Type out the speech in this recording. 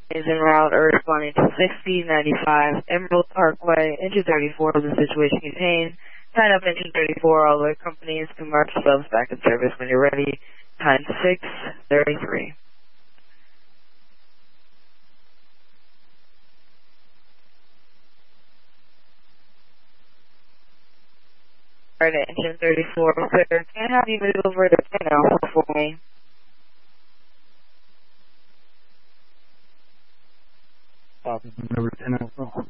is en route or responding to 6095 Emerald Parkway, engine 34 of the situation contained. Sign up engine 34, all the companies can mark yourselves back in service when you're ready. Time 6:33. Alright, engine 34, clear. Can I have you move over to 10 Alpha for me? Number 10 Alpha.